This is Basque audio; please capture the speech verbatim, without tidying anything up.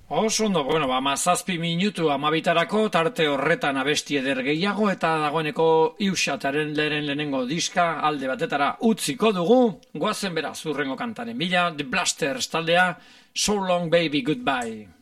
Oso ondo, bueno, ba, mazazpi minutu amabitarako, tarte horretan abesti eder gehiago, eta dagoeneko Iusataren lehen lehenengo diska alde batetara utziko dugu, goazen beraz urrengo kantaren bila, The Blasters taldea, So Long Baby Goodbye.